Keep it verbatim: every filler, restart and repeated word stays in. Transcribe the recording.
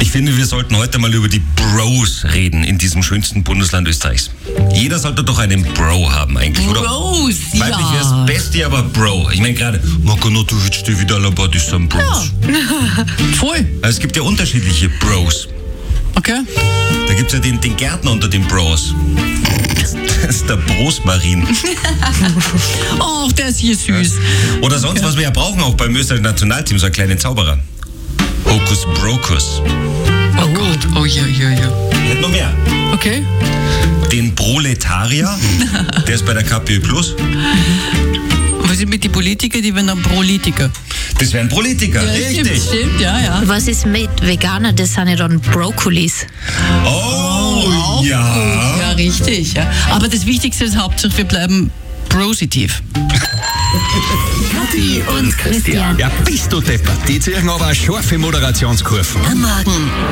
Ich finde, wir sollten heute mal über die Bros reden in diesem schönsten Bundesland Österreichs. Jeder sollte doch einen Bro haben eigentlich, oder? Bros, ja. Weiblich wäre das Beste, aber Bro. Ich meine gerade, Makonotovic, die Vidalaba, das sind Bros. Ja. Voll. Also es gibt ja unterschiedliche Bros. Okay. Da gibt es ja den, den Gärtner unter den Bros. Das ist der Brosmarin. Oh, der ist hier süß. Oder sonst, was wir ja brauchen auch beim österreichischen Nationalteam, so einen kleinen Zauberer. Hokus Brokus. Oh Gott. Oh ja, ja, ja. Nicht noch mehr. Okay. Den Proletarier, der ist bei der K P Ö Plus. Was ist mit den Politikern, die werden dann Politiker? Das wären Politiker, Ja, richtig. stimmt, stimmt, ja, ja. Was ist mit Veganer? Das sind ja dann Brokkolis. Oh, Auch ja. gut. Ja, richtig. Ja. Aber das Wichtigste ist hauptsächlich, wir bleiben positiv. Kathi und Christian. Ja, bist du deppert. Die ziehen aber eine scharfe Moderationskurve. Am Morgen.